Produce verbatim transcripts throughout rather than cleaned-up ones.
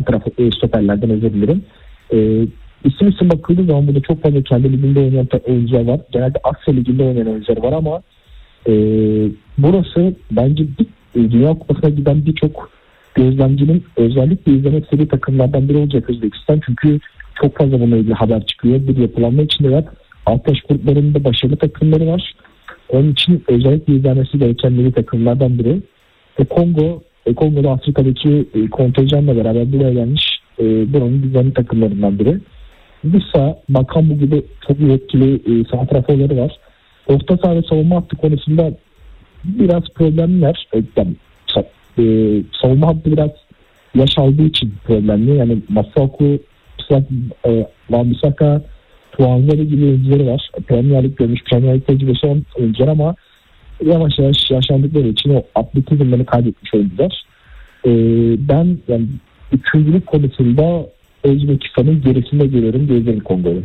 santrafor, e, stoperlerden özür dilerim. E, isim isim bakıldığı zaman burada çok fazla kendi liginde oynayan oyuncular var. Genelde Asya liginde oynayan oyuncular var ama e, burası bence bir, e, Dünya Kupası'na giden birçok gözlemcinin özellikle izlemek istediği takımlardan biri olacak Özbekistan. Çünkü çok fazla bununla ilgili haber çıkıyor. Bir yapılanma içindeler. Alt yaş gruplarında başarılı takımları var. Onun için özellikle izlenmesi gereken milli takımlardan biri. E, Kongo, e, Kongo'da Afrika'daki e, kontenjanla beraber buraya gelmiş e, buranın düzenli takımlarından biri. Bissa, Bakambu gibi çok etkili e, santraforları var. Orta saha ve savunma hattı konusunda biraz problemler. E, yani, e, savunma hattı biraz yaş aldığı için problemli. Yani Masaku, e, Wan-Bissaka, Tuanzeri gibi oyuncuları var. Premier Lig görmüş, Premier Lig tecrübesi olan oyuncular ama yavaş yavaş yaşandıkları için o atletizmlerini kaybetmiş oyuncular. Ee, ben yani üçüncülük konusunda Özbekistan'ın gerisinde görüyorum diyebilirim Kongo'yu.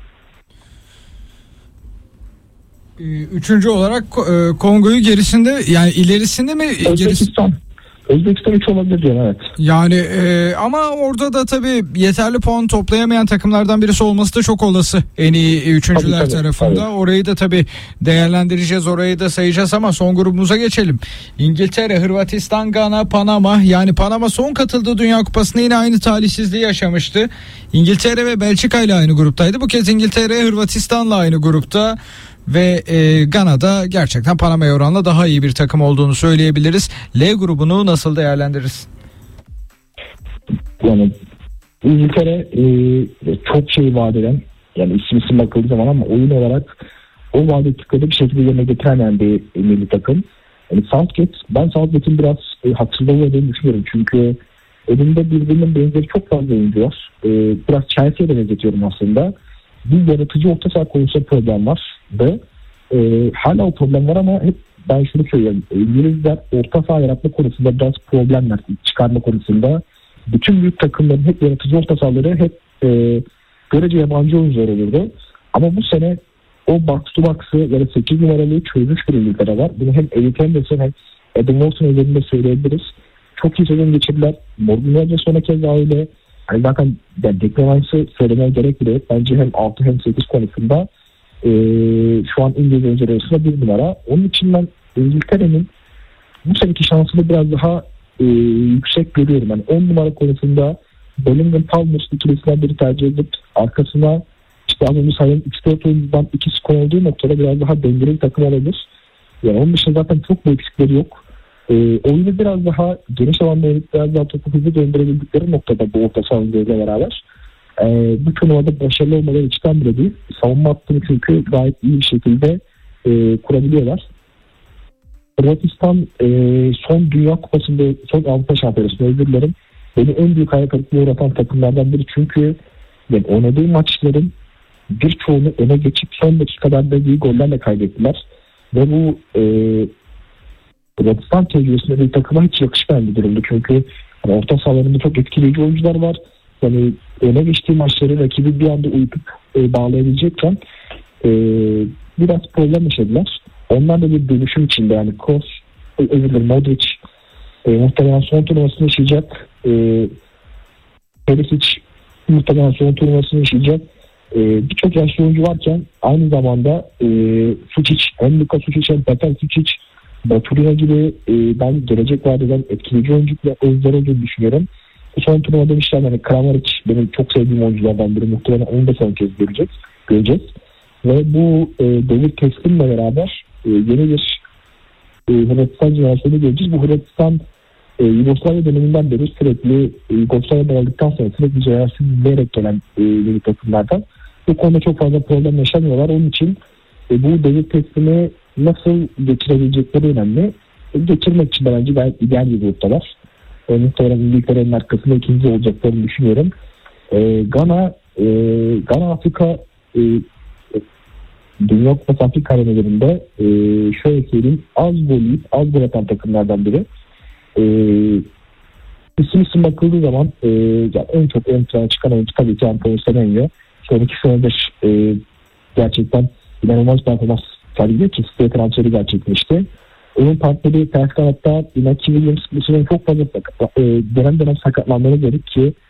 Üçüncü olarak Kongo'yu gerisinde, yani ilerisinde mi? Özbekistan. Özbekistan üç olabilir diyorum, evet. Yani e, ama orada da tabii yeterli puan toplayamayan takımlardan birisi olması da çok olası. En iyi üçüncüler tabii, tabii, tarafında. Tabii. Orayı da tabii değerlendireceğiz, orayı da sayacağız ama son grubumuza geçelim. İngiltere, Hırvatistan, Gana, Panama. Yani Panama son katıldığı Dünya Kupası'nda yine aynı talihsizliği yaşamıştı. İngiltere ve Belçika ile aynı gruptaydı. Bu kez İngiltere, Hırvatistan'la aynı grupta. Ve e, Gana'da gerçekten Panama'ya oranla daha iyi bir takım olduğunu söyleyebiliriz. L grubunu nasıl değerlendiririz? Yani İngiltere e, çok şey vaat eden, yani isim isim bakıldığı zaman ama oyun olarak o vaat ettikleri bir şekilde yerine getiremeyen bir e, milli takım. Yani Southgate, ben Southgate'in biraz e, haksızlığı olduğunu düşünüyorum. Çünkü elinde birbirinin benzeri çok fazla oyuncu var. E, biraz Chelsea'ye de benzetiyorum aslında. Bir yaratıcı orta saha konusunda problem var ve e, hala o problem var ama hep ben şunu söylüyorum. İngilizler orta saha yaratma konusunda biraz problemler çıkarma konusunda. Bütün büyük takımların hep yaratıcı orta sahaları hep e, görece yabancı oyuncular olurdu. Ama bu sene o box to box'ı ya da sekiz numaralıyı çözmüş bir İngiltere var. Bunu hem Eric Henderson hem Adam Wilson üzerinde söyleyebiliriz. Çok iyi sezon geçirdiler. Morgan Rodgers son kez daha öyle. Yani zaten yani Declan Rice'ı söylemeye gerek bile. Bence hem altı hem sekiz konusunda e, şu an İngiliz oyuncular arasında bir numara. Onun için ben İngiltere'nin bu seneki şansını biraz daha e, yüksek görüyorum. Yani on numara konusunda Bellingham Palmer ikilisinden biri tercih edip arkasına işte az önce sayın üç dört oyuncudan ikisi konulduğu noktada biraz daha dengeli bir takım olabilir. Yani onun dışında zaten çok bir eksikleri yok. E, oyunu biraz daha geniş alanda biraz daha topu hızlı döndürebildikleri noktada bu orta sahalarıyla beraber e, bu turnuvada başarılı olmaları içten bile değil. Savunma hattını çünkü gayet iyi bir şekilde e, kurabiliyorlar. Hırvatistan e, son Dünya Kupası'nda, son Avrupa Şampiyonası'nda özür dilerim, beni en büyük hayal kırıklığına uğratan takımlardan biri. Çünkü yani oynadığı maçların birçoğunu öne geçip son dakikalarda iyi gollerle kaybettiler. Ve bu e, Hırvatistan tecrübesinde bir takıma hiç yakışmayan bir durumdu. Çünkü yani orta sahalarında çok etkileyici oyuncular var. Yani öne geçtiği maçları rakibi bir anda uyutup e, bağlayabilecekken e, biraz problem yaşadılar. Onlar da bir dönüşüm içinde, yani Kroos, özür dilerim Modric e, muhtemelen son turnuvasını yaşayacak. E, Perisic muhtemelen son turnuvasını yaşayacak. E, Birçok yaşlı oyuncu varken aynı zamanda e, Sučić, hem Luka Sučić hem Petar Sučić, Baturina gibi e, ben gelecek vadeden etkileyici oyuncular olduğunu düşünüyorum. Bu son turnuva demişler, yani Kramaric benim çok sevdiğim oyunculardan biri, muhtemelen onu da son kez göreceğiz. göreceğiz. Ve bu e, devir teslimle beraber e, yeni bir e, Hırvatistan jenerasyonu göreceğiz. Bu Hırvatistan e, Yugoslavya döneminden beri sürekli e, Yugoslavya'dan aldıktan sonra sürekli jenerasyon izleyerek gelen e, yeni takımlardan. Bu konuda çok fazla problem yaşamıyorlar. Onun için e, bu devir teslimi nasıl geçirebilecekleri önemli. E, geçirmek için de bence gayet ideal bir gruptalar. E, muhtemelen İngiltere'nin arkasında ikinci olacaklarını düşünüyorum. E, Gana, e, Gana Afrika e, Dünya Kupası Afrika arenalarında e, şöyle söyleyeyim, az gol yiyip az gol atan takımlardan biri. E, isim isim bakıldığı zaman e, yani en çok ön plana çıkan oyuncu tabii ki Antonio Semenyo. Son iki senedir e, gerçekten inanılmaz performans sergiliyor ki siteye transferi gerçekleşti. Onun partneri ters kanatta Inaki Williams bu sene çok fazla sakat, e, dönem dönem sakatlanmaları gerek ki